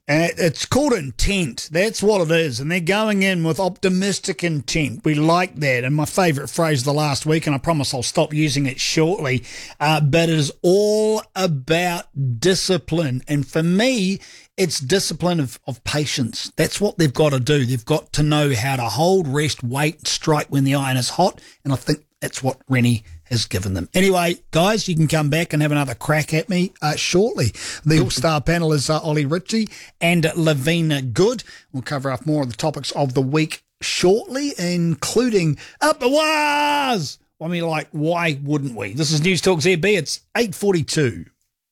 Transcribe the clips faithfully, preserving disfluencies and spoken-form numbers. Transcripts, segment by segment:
Uh, it's called intent. That's what it is. And they're going in with optimistic intent. We like that. And my favourite phrase the last week, and I promise I'll stop using it shortly, uh, but it is all about discipline. And for me, it's discipline of, of patience. That's what they've got to do. They've got to know how to hold, rest, wait, strike when the iron is hot. And I think that's what Rennie has given them. Anyway, guys, you can come back and have another crack at me uh, shortly. The All-Star panel is uh, Ollie Ritchie and Lavina Good. We'll cover up more of the topics of the week shortly, including Up the Waz. I mean, like, why wouldn't we? This is News Talk Z B. It's eight forty-two.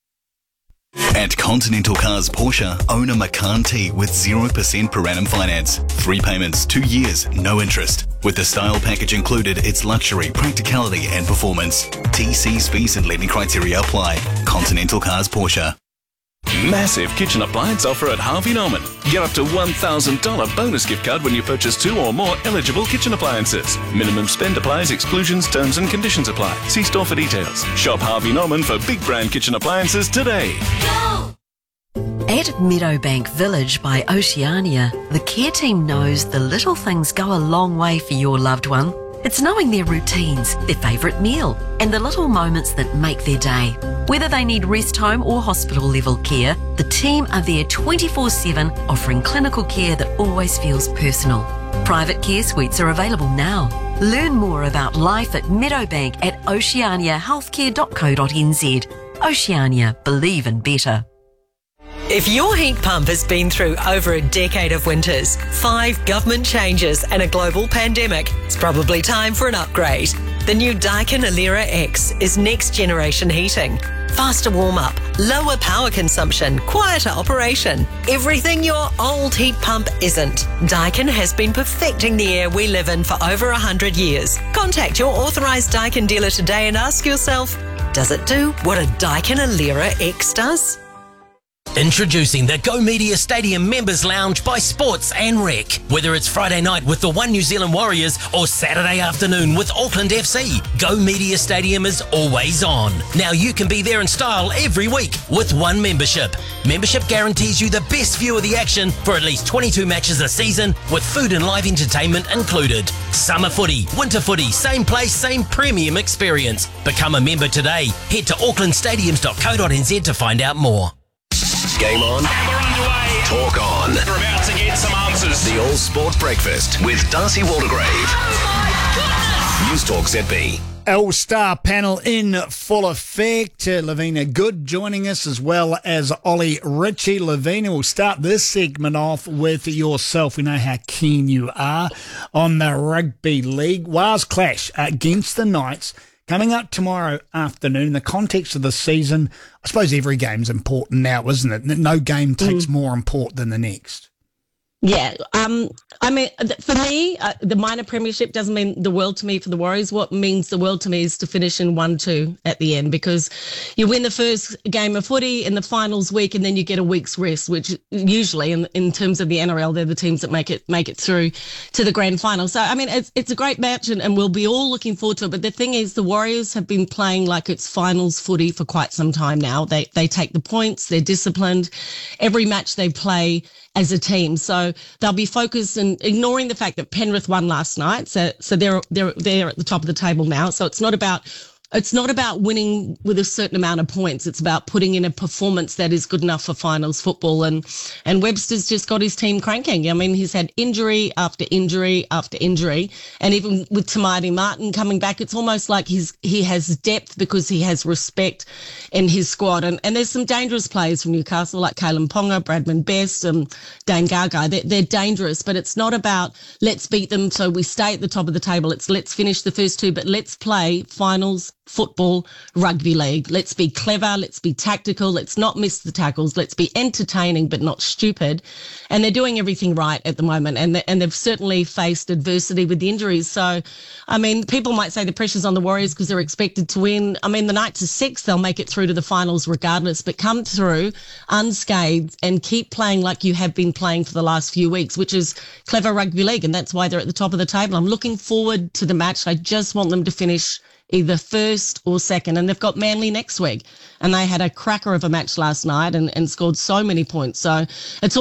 At Continental Cars Porsche, own a Macan T with zero percent per annum finance. Three payments, two years, no interest. With the style package included, it's luxury, practicality and performance. T Cs, fees and lending criteria apply. Continental Cars Porsche. Massive kitchen appliance offer at Harvey Norman. Get up to one thousand dollars bonus gift card when you purchase two or more eligible kitchen appliances. Minimum spend applies, exclusions, terms and conditions apply. See store for details. Shop Harvey Norman for big brand kitchen appliances today. Go! At Meadowbank Village by Oceania, the care team knows the little things go a long way for your loved one. It's knowing their routines, their favourite meal, and the little moments that make their day. Whether they need rest home or hospital level care, the team are there twenty-four seven, offering clinical care that always feels personal. Private care suites are available now. Learn more about life at Meadowbank at oceania healthcare dot co dot n z. Oceania, believe in better. If your heat pump has been through over a decade of winters, five government changes and a global pandemic, it's probably time for an upgrade. The new Daikin Alera X is next generation heating. Faster warm-up, lower power consumption, quieter operation. Everything your old heat pump isn't. Daikin has been perfecting the air we live in for over one hundred years. Contact your authorised Daikin dealer today and ask yourself, does it do what a Daikin Alera X does? Introducing the Go Media Stadium Members Lounge by Sports and Rec. Whether it's Friday night with the One New Zealand Warriors or Saturday afternoon with Auckland F C, Go Media Stadium is always on. Now you can be there in style every week with one membership. Membership guarantees you the best view of the action for at least twenty-two matches a season with food and live entertainment included. Summer footy, winter footy, same place, same premium experience. Become a member today. Head to auckland stadiums dot co dot n z to find out more. Game on. And we're underway. Talk on. We're about to get some answers. The All Sport Breakfast with Darcy Waldegrave. Oh my goodness! News Talk Z B. All-Star panel in full effect. Uh, Lavina Good joining us as well as Ollie Ritchie. Lavina, we'll start this segment off with yourself. We know how keen you are on the rugby league. Wales clash against the Knights coming up tomorrow afternoon. In the context of the season, I suppose every game's important now, isn't it? No game takes mm. more import than the next. Yeah, um, I mean, for me, uh, the minor premiership doesn't mean the world to me for the Warriors. What means the world to me is to finish in one two at the end, because you win the first game of footy in the finals week and then you get a week's rest, which usually in, in terms of the N R L, they're the teams that make it make it through to the grand final. So, I mean, it's, it's a great match and, and we'll be all looking forward to it. But the thing is, the Warriors have been playing like it's finals footy for quite some time now. They, they take the points, they're disciplined. Every match they play as a team. So they'll be focused and ignoring the fact that Penrith won last night. So, so they're, they're, they're at the top of the table now. So it's not about, it's not about winning with a certain amount of points. It's about putting in a performance that is good enough for finals football. And, and Webster's just got his team cranking. I mean, he's had injury after injury after injury. And even with Tamati Martin coming back, it's almost like he's, he has depth because he has respect in his squad. And, and there's some dangerous players from Newcastle like Kalen Ponga, Bradman Best, and Dane Gagai. They're, they're dangerous, but it's not about let's beat them so we stay at the top of the table. It's let's finish the first two, but let's play finals football, rugby league. Let's be clever. Let's be tactical. Let's not miss the tackles. Let's be entertaining, but not stupid. And they're doing everything right at the moment. And, they, and they've certainly faced adversity with the injuries. So, I mean, people might say the pressure's on the Warriors because they're expected to win. I mean, the Knights are six. They'll make it through to the finals regardless, but come through unscathed and keep playing like you have been playing for the last few weeks, which is clever rugby league. And that's why they're at the top of the table. I'm looking forward to the match. I just want them to finish either first or second. And they've got Manly next week. And they had a cracker of a match last night and, and scored so many points. So it's